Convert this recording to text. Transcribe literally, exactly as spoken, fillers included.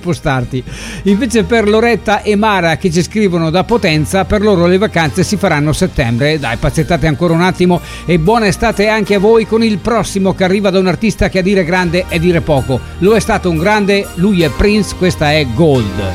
spostarti. Invece per Loretta e Mara che ci scrivono da Potenza, per loro le vacanze si faranno a settembre. Dai, pazientate ancora un attimo e buona estate anche a voi con il prossimo che arriva da un artista che a dire grande è dire poco. Lo è stato un grande, lui è Prince, questa è Gold.